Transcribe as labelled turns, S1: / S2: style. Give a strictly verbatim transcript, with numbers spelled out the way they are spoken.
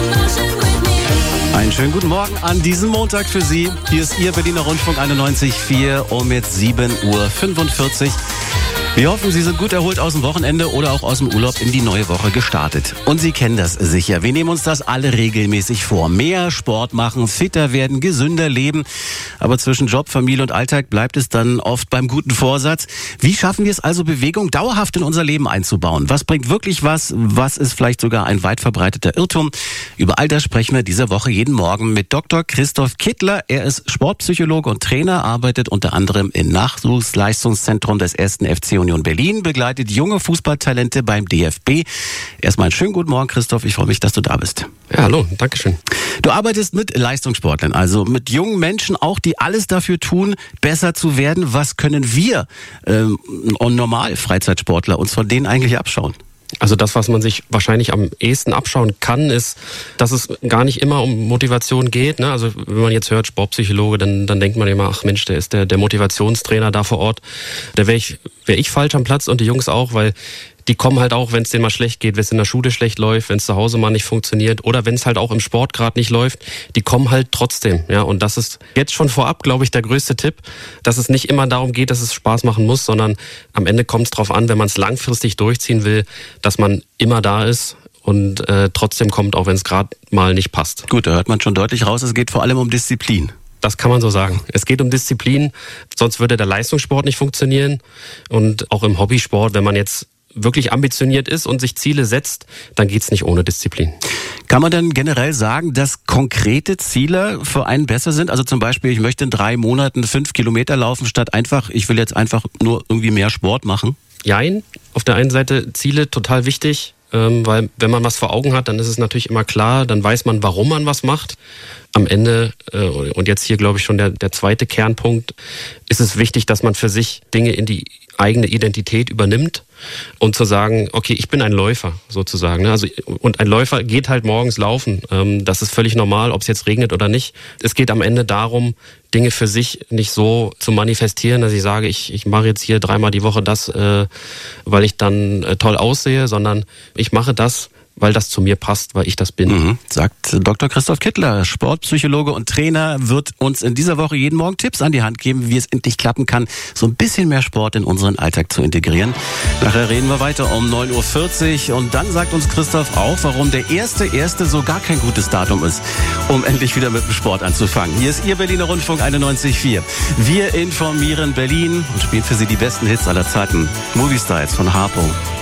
S1: Einen schönen guten Morgen an diesem Montag für Sie. Hier ist Ihr Berliner Rundfunk einundneunzig Komma vier um jetzt sieben Uhr fünfundvierzig. Wir hoffen, Sie sind gut erholt aus dem Wochenende oder auch aus dem Urlaub in die neue Woche gestartet. Und Sie kennen das sicher. Wir nehmen uns das alle regelmäßig vor. Mehr Sport machen, fitter werden, gesünder leben. Aber zwischen Job, Familie und Alltag bleibt es dann oft beim guten Vorsatz. Wie schaffen wir es also, Bewegung dauerhaft in unser Leben einzubauen? Was bringt wirklich was? Was ist vielleicht sogar ein weit verbreiteter Irrtum? Über all das sprechen wir diese Woche jeden Morgen mit Doktor Christoph Kittler. Er ist Sportpsychologe und Trainer, arbeitet unter anderem im Nachwuchsleistungszentrum des ersten F C Union Berlin, begleitet junge Fußballtalente beim D F B. Erstmal einen schönen guten Morgen, Christoph. Ich freue mich, dass du da bist.
S2: Ja, hallo, dankeschön.
S1: Du arbeitest mit Leistungssportlern, also mit jungen Menschen auch, die alles dafür tun, besser zu werden. Was können wir ähm, normal Freizeitsportler uns von denen eigentlich abschauen?
S2: Also das, was man sich wahrscheinlich am ehesten abschauen kann, ist, dass es gar nicht immer um Motivation geht. Ne? Also wenn man jetzt hört Sportpsychologe, dann, dann denkt man immer, ach Mensch, der ist der, der Motivationstrainer da vor Ort. Da wäre ich, wär ich falsch am Platz und die Jungs auch, weil die kommen halt auch, wenn es denen mal schlecht geht, wenn es in der Schule schlecht läuft, wenn es zu Hause mal nicht funktioniert oder wenn es halt auch im Sport gerade nicht läuft, die kommen halt trotzdem. Ja, und das ist jetzt schon vorab, glaube ich, der größte Tipp, dass es nicht immer darum geht, dass es Spaß machen muss, sondern am Ende kommt es darauf an, wenn man es langfristig durchziehen will, dass man immer da ist und äh, trotzdem kommt, auch wenn es gerade mal nicht passt.
S1: Gut, da hört man schon deutlich raus, es geht vor allem um Disziplin.
S2: Das kann man so sagen. Es geht um Disziplin, sonst würde der Leistungssport nicht funktionieren. Und auch im Hobbysport, wenn man jetzt wirklich ambitioniert ist und sich Ziele setzt, dann geht's nicht ohne Disziplin.
S1: Kann man denn generell sagen, dass konkrete Ziele für einen besser sind? Also zum Beispiel, ich möchte in drei Monaten fünf Kilometer laufen, statt einfach, ich will jetzt einfach nur irgendwie mehr Sport machen?
S2: Jein. Auf der einen Seite Ziele total wichtig, weil wenn man was vor Augen hat, dann ist es natürlich immer klar, dann weiß man, warum man was macht. Am Ende, und jetzt hier glaube ich schon der, der zweite Kernpunkt, ist es wichtig, dass man für sich Dinge in die eigene Identität übernimmt und zu sagen, okay, ich bin ein Läufer sozusagen. Also, und ein Läufer geht halt morgens laufen. Das ist völlig normal, ob es jetzt regnet oder nicht. Es geht am Ende darum, Dinge für sich nicht so zu manifestieren, dass ich sage, ich, ich mache jetzt hier dreimal die Woche das, äh, weil ich dann äh, toll aussehe, sondern ich mache das, weil das zu mir passt, weil ich das bin.
S1: Mhm, sagt Doktor Christoph Kittler, Sportpsychologe und Trainer, wird uns in dieser Woche jeden Morgen Tipps an die Hand geben, wie es endlich klappen kann, so ein bisschen mehr Sport in unseren Alltag zu integrieren. Nachher reden wir weiter um neun Uhr vierzig und dann sagt uns Christoph auch, warum der erste erste so gar kein gutes Datum ist, um endlich wieder mit dem Sport anzufangen. Hier ist Ihr Berliner Rundfunk einundneunzig Komma vier. Wir informieren Berlin und spielen für Sie die besten Hits aller Zeiten. Movie Styles von Harpo.